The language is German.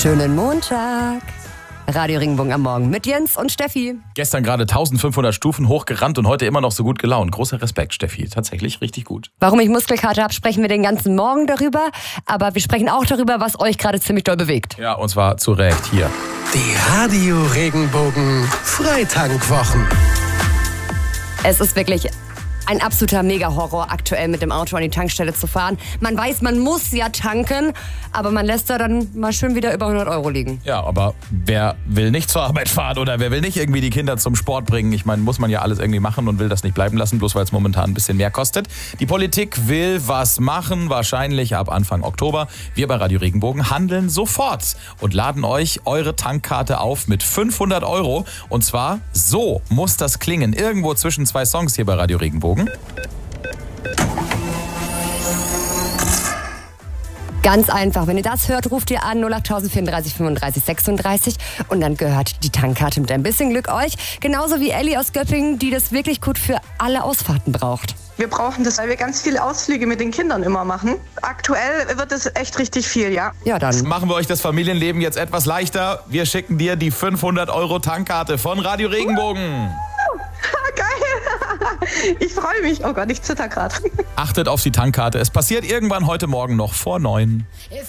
Schönen Montag. Radio Regenbogen am Morgen mit Jens und Steffi. Gestern gerade 1500 Stufen hochgerannt und heute immer noch so gut gelaunt. Großer Respekt, Steffi. Tatsächlich richtig gut. Warum ich Muskelkater habe, sprechen wir den ganzen Morgen darüber. Aber wir sprechen auch darüber, was euch gerade ziemlich doll bewegt. Ja, und zwar zu Recht hier. Die Radio Regenbogen Freitankwochen. Es ist wirklich ein absoluter Mega-Horror, aktuell mit dem Auto an die Tankstelle zu fahren. Man weiß, man muss ja tanken, aber man lässt da dann mal schön wieder über 100 Euro liegen. Ja, aber wer will nicht zur Arbeit fahren oder wer will nicht irgendwie die Kinder zum Sport bringen? Ich meine, muss man ja alles irgendwie machen und will das nicht bleiben lassen, bloß weil es momentan ein bisschen mehr kostet. Die Politik will was machen, wahrscheinlich ab Anfang Oktober. Wir bei Radio Regenbogen handeln sofort und laden euch eure Tankkarte auf mit 500 Euro. Und zwar so muss das klingen, irgendwo zwischen zwei Songs hier bei Radio Regenbogen. Ganz einfach, wenn ihr das hört, ruft ihr an 08000 34 35 36 und dann gehört die Tankkarte mit ein bisschen Glück euch. Genauso wie Elli aus Göppingen, die das wirklich gut für alle Ausfahrten braucht. Wir brauchen das, weil wir ganz viele Ausflüge mit den Kindern immer machen. Aktuell wird es echt richtig viel, ja. Ja, dann Machen wir euch das Familienleben jetzt etwas leichter. Wir schicken dir die 500 Euro Tankkarte von Radio Regenbogen. Geil! Ich freue mich. Oh Gott, ich zitter gerade. Achtet auf die Tankkarte. Es passiert irgendwann heute Morgen noch vor 9. If